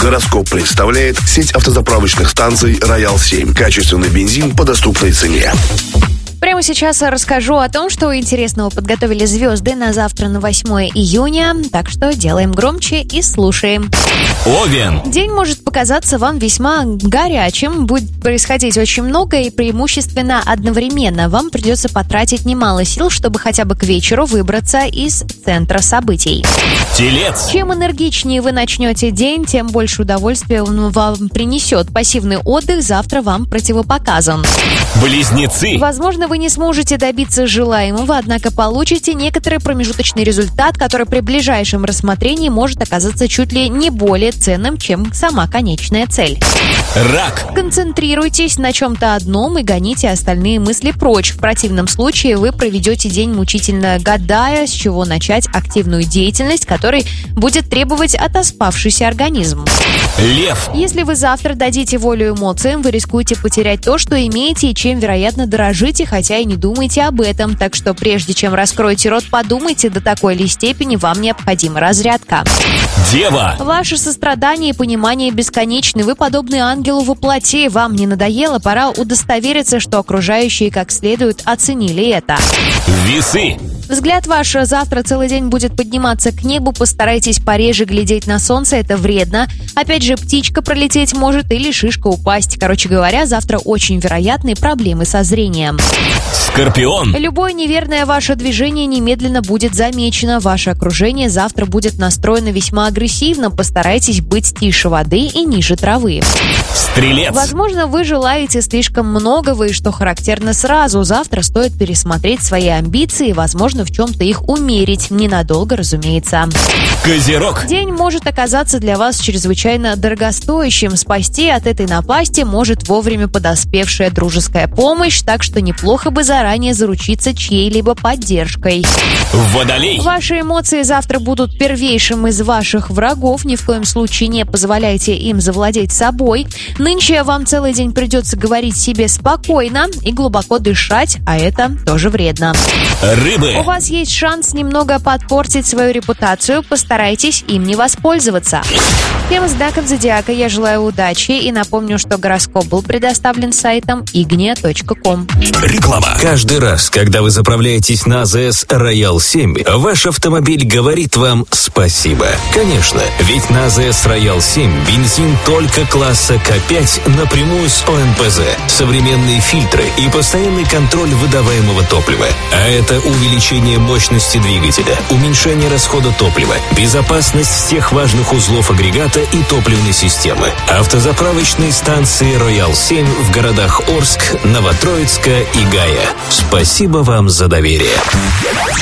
Гороскоп представляет сеть автозаправочных станций «Роял-7». Качественный бензин по доступной цене. Прямо сейчас расскажу о том, что интересного подготовили звезды на завтра, на 8 июня. Так что делаем громче и слушаем. Овен. День может показаться вам весьма горячим. Будет происходить очень много и преимущественно одновременно. Вам придется потратить немало сил, чтобы хотя бы к вечеру выбраться из центра событий. Телец. Чем энергичнее вы начнете день, тем больше удовольствия он вам принесет. Пассивный отдых завтра вам противопоказан. Близнецы. Возможно, вы не сможете добиться желаемого, однако получите некоторый промежуточный результат, который при ближайшем рассмотрении может оказаться чуть ли не более ценным, чем сама конечная цель. Рак. Концентрируйтесь на чем-то одном и гоните остальные мысли прочь. В противном случае вы проведете день мучительно гадая, с чего начать активную деятельность, которой будет требовать отоспавшийся организм. Лев. Если вы завтра дадите волю эмоциям, вы рискуете потерять то, что имеете и чем, вероятно, дорожите, хотя и не думайте об этом. Так что прежде чем раскроете рот, подумайте, до такой ли степени вам необходима разрядка. Дева. Ваше сострадание и понимание бесконечны. Вы подобны ангелу во плоти. Вам не надоело? Пора удостовериться, что окружающие как следует оценили это. Весы. Взгляд ваш завтра целый день будет подниматься к небу. Постарайтесь пореже глядеть на солнце, это вредно. Опять же, птичка пролететь может или шишка упасть. Короче говоря, завтра очень вероятны проблемы со зрением. Скорпион. Любое неверное ваше движение немедленно будет замечено. Ваше окружение завтра будет настроено весьма агрессивно. Постарайтесь быть тише воды и ниже травы. Стрелец. Возможно, вы желаете слишком многого, и что характерно сразу. Завтра стоит пересмотреть свои амбиции и, возможно, в чем-то их умерить. Ненадолго, разумеется. Козерог. День может оказаться для вас чрезвычайно дорогостоящим. Спасти от этой напасти может вовремя подоспевшая дружеская помощь, так что неплохо бы заранее заручиться чьей-либо поддержкой. Водолей. Ваши эмоции завтра будут первейшим из ваших врагов. Ни в коем случае не позволяйте им завладеть собой. Нынче вам целый день придется говорить себе спокойно и глубоко дышать, а это тоже вредно. Рыбы. У вас есть шанс немного подпортить свою репутацию, постарайтесь им не воспользоваться. Всем знаком зодиака я желаю удачи и напомню, что гороскоп был предоставлен сайтом ignia.com. Реклама. Каждый раз, когда вы заправляетесь на АЗС «Роял-7», ваш автомобиль говорит вам спасибо. Конечно, ведь на АЗС «Роял-7» бензин только класса К5 напрямую с ОМПЗ, современные фильтры и постоянный контроль выдаваемого топлива. А это увеличение мощности двигателя, уменьшение расхода топлива, безопасность всех важных узлов агрегата и топливной системы. Автозаправочные станции «Роял-7» в городах Орск, Новотроицка и Гая. Спасибо вам за доверие.